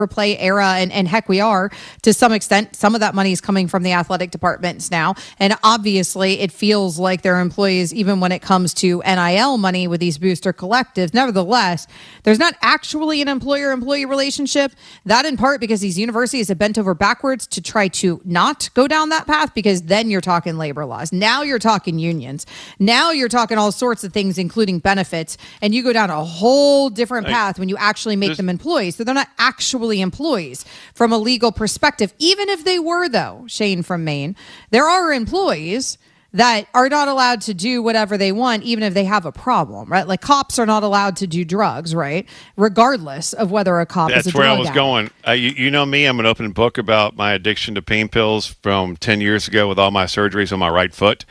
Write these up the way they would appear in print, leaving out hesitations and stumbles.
play era, and heck, we are to some extent. Some of that money is coming from the athletic departments now, and obviously it feels like their employees, even when it comes to NIL money with these booster collectives. Nevertheless, there's not actually an employer-employee relationship. That in part because these universities have bent over backwards to try to not go down that path, because then you're talking labor laws. Now you're talking unions. Now you're talking all sorts of things, including benefits, and you go down a whole different path when you actually make them employees. So they're not actually employees from a legal perspective. Even if they were, though, Shane from Maine, there are employees that are not allowed to do whatever they want, even if they have a problem, right? Like cops are not allowed to do drugs, right? Regardless of whether a cop is a drug addict. That's where I was going. You know me, I'm an open book about my addiction to pain pills from 10 years ago with all my surgeries on my right foot.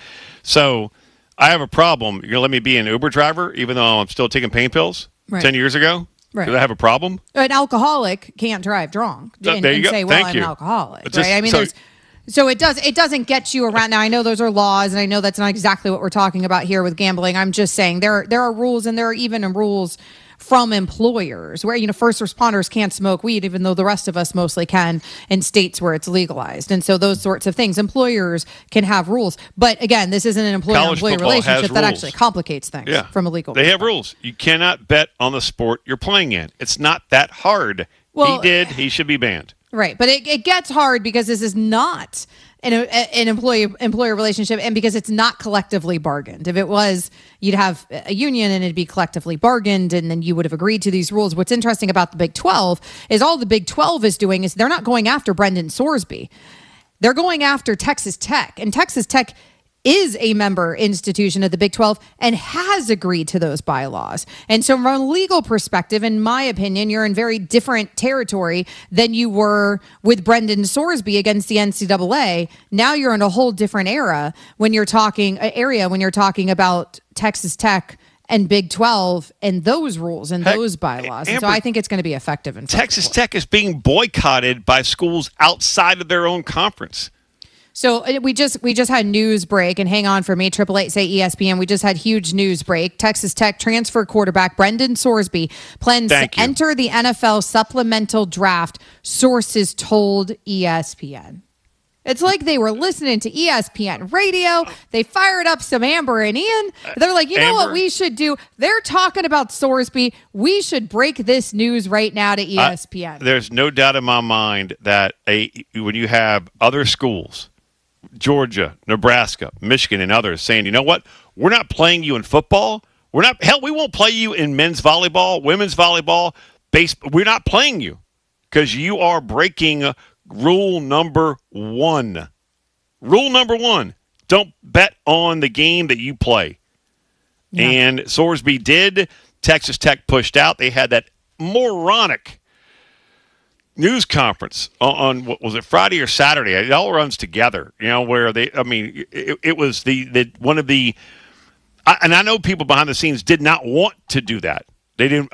So I have a problem. You're going to let me be an Uber driver even though I'm still taking pain pills 10 years ago? Right. Do I have a problem? An alcoholic can't drive drunk and say, well, I'm an alcoholic. Just, right? I mean, so it doesn't get you around. Now, I know those are laws, and I know that's not exactly what we're talking about here with gambling. I'm just saying there are rules, and there are even rules from employers where, first responders can't smoke weed, even though the rest of us mostly can in states where it's legalized. And so those sorts of things, employers can have rules. But again, this isn't an employer-employee relationship that actually complicates things from a legal They have rules. You cannot bet on the sport you're playing in. It's not that hard. Well, he should be banned. Right. But it gets hard because this is not an employer relationship, and because it's not collectively bargained. If it was, you'd have a union and it'd be collectively bargained, and then you would have agreed to these rules. What's interesting about the Big 12 is all the Big 12 is doing is they're not going after Brendan Sorsby. They're going after Texas Tech, and Texas Tech is a member institution of the Big 12 and has agreed to those bylaws. And so from a legal perspective, in my opinion, you're in very different territory than you were with Brendan Sorsby against the NCAA. Now you're in a whole different when you're talking about Texas Tech and Big 12 and those rules and those bylaws. And so I think it's going to be effective. Texas Tech is being boycotted by schools outside of their own conference. So we just had news break, and hang on for me, 888 say ESPN. We just had huge news break. Texas Tech transfer quarterback Brendan Sorsby plans to enter the NFL supplemental draft, sources told ESPN. It's like they were listening to ESPN radio. They fired up some Amber and Ian. They're like, you know what we should do? They're talking about Sorsby. We should break this news right now to ESPN. There's no doubt in my mind that when you have other schools, Georgia, Nebraska, Michigan, and others saying, you know what? We're not playing you in football. We won't play you in men's volleyball, women's volleyball, baseball. We're not playing you because you are breaking rule number 1. Rule number 1, don't bet on the game that you play. Yeah. And Sorsby did. Texas Tech pushed out. They had that moronic news conference on what was it, Friday or Saturday? It all runs together, where it was the one of the, and I know people behind the scenes did not want to do that. They didn't.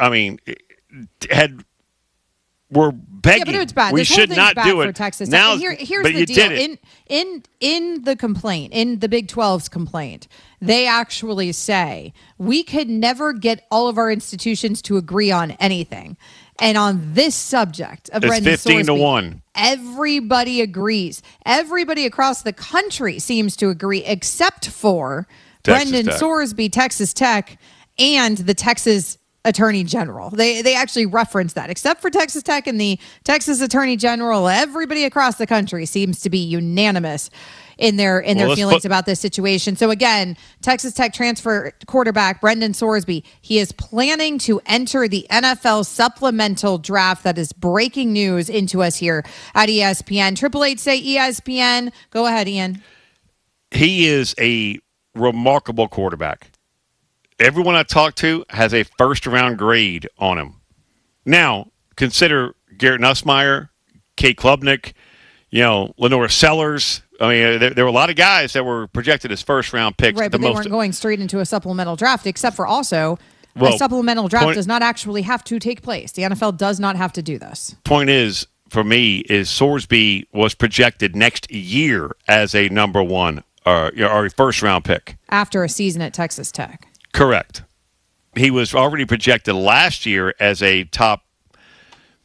We're begging. Yeah, but it's bad. We should not do it. For Texas. Now, here's but the you deal. did it. In the complaint, in the Big 12's complaint, they actually say we could never get all of our institutions to agree on anything. And on this subject of Brendan Sorsby, 15-1. Everybody agrees. Everybody across the country seems to agree, except for Brendan Sorsby, Texas Tech, and the Texas Attorney General. They actually reference that. Except for Texas Tech and the Texas Attorney General, everybody across the country seems to be unanimous in their feelings about this situation. So again, Texas Tech transfer quarterback Brendan Sorsby, he is planning to enter the NFL supplemental draft. That is breaking news into us here at ESPN. 888 say ESPN. Go ahead, Ian. He is a remarkable quarterback. Everyone I talk to has a first-round grade on him. Now, consider Garrett Nussmeier, Kate Klubnik, Lenore Sellers. I mean, there were a lot of guys that were projected as first-round picks. Right, but they weren't going straight into a supplemental draft, except for also a supplemental draft does not actually have to take place. The NFL does not have to do this. Point is, for me, is Sorsby was projected next year as a number 1 or a first-round pick. After a season at Texas Tech. Correct. He was already projected last year as a top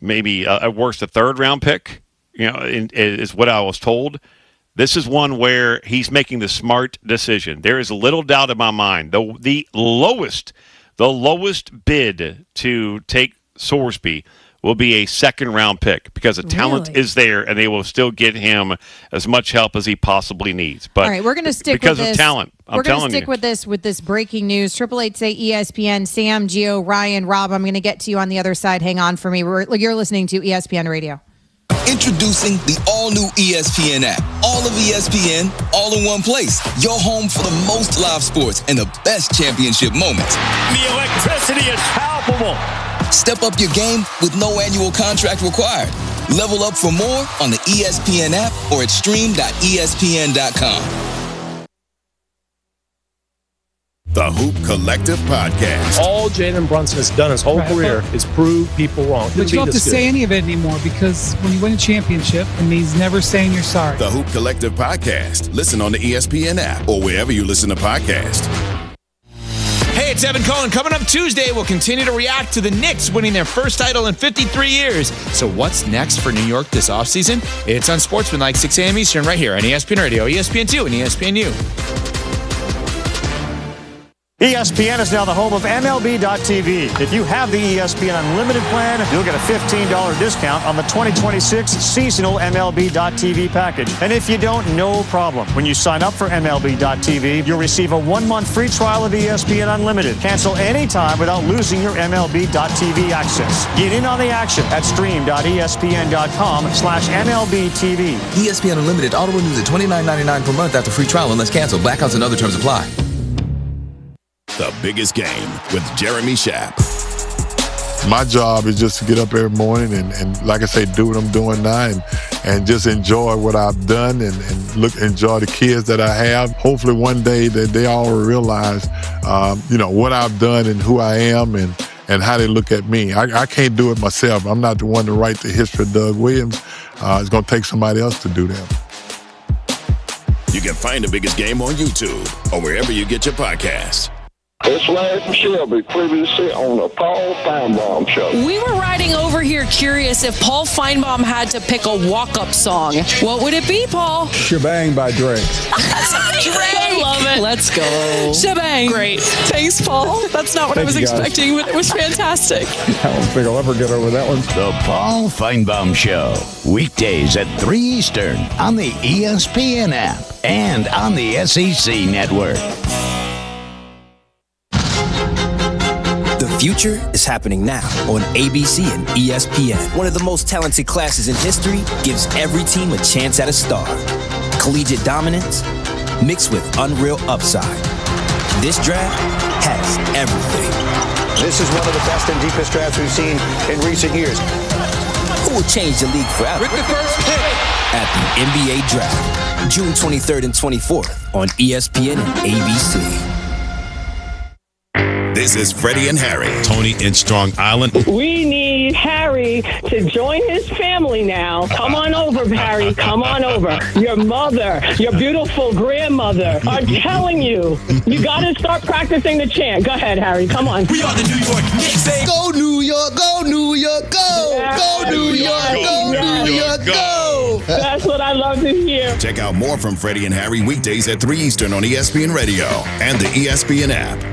maybe at worst a third-round pick, is what I was told. This is one where he's making the smart decision. There is little doubt in my mind. The lowest bid to take Sorsby will be a second-round pick because the talent is there, and they will still get him as much help as he possibly needs. But all right, we're going to stick because with this. Of talent. We're going to stick with this breaking news. 888 say ESPN. Sam, Gio, Ryan, Rob. I'm going to get to you on the other side. Hang on for me. You're listening to ESPN Radio. Introducing the all-new ESPN app. All of ESPN, all in one place. Your home for the most live sports and the best championship moments. The electricity is palpable. Step up your game with no annual contract required. Level up for more on the ESPN app or at stream.espn.com. The Hoop Collective Podcast. All Jalen Brunson has done his whole career is prove people wrong. But you don't have to say any of it anymore because when you win a championship, it means never saying you're sorry. The Hoop Collective Podcast. Listen on the ESPN app or wherever you listen to podcasts. Hey, it's Evan Cohen. Coming up Tuesday, we'll continue to react to the Knicks winning their first title in 53 years. So what's next for New York this offseason? It's on Sportsmanlike, 6 a.m. Eastern, right here on ESPN Radio, ESPN2, and ESPNU. ESPN is now the home of MLB.tv. If you have the ESPN Unlimited plan, you'll get a $15 discount on the 2026 seasonal MLB.tv package. And if you don't, no problem. When you sign up for MLB.tv, you'll receive a 1-month free trial of ESPN Unlimited. Cancel anytime without losing your MLB.tv access. Get in on the action at stream.espn.com/MLBTV. ESPN Unlimited auto renews at $29.99 per month after free trial unless canceled. Blackouts and other terms apply. The Biggest Game with Jeremy Schaap. My job is just to get up every morning and like I say, do what I'm doing now and just enjoy what I've done and enjoy the kids that I have. Hopefully one day that they all realize, what I've done and who I am and how they look at me. I can't do it myself. I'm not the one to write the history of Doug Williams. It's going to take somebody else to do that. You can find The Biggest Game on YouTube or wherever you get your podcasts. It's Larry Shelby, previously on the Paul Feinbaum Show. We were riding over here curious if Paul Feinbaum had to pick a walk-up song. What would it be, Paul? Shebang by Drake. I love it. Let's go. Shebang. Great. Thanks, Paul. That's not what I was expecting, but it was fantastic. I don't think I'll ever get over that one. The Paul Feinbaum Show. Weekdays at 3 Eastern on the ESPN app and on the SEC Network. The future is happening now on ABC and ESPN. One of the most talented classes in history gives every team a chance at a star. Collegiate dominance mixed with unreal upside. This draft has everything. This is one of the best and deepest drafts we've seen in recent years. Who will change the league forever? With the first pick at the NBA Draft, June 23rd and 24th on ESPN and ABC. This is Freddie and Harry. Tony in Strong Island. We need Harry to join his family now. Come on over, Harry. Come on over. Your mother, your beautiful grandmother are telling you, you got to start practicing the chant. Go ahead, Harry. Come on. We are the New York Knicks. Go New York, go New York, go. Yeah. Go New York, go New York, go. That's what I love to hear. Check out more from Freddie and Harry weekdays at 3 Eastern on ESPN Radio and the ESPN app.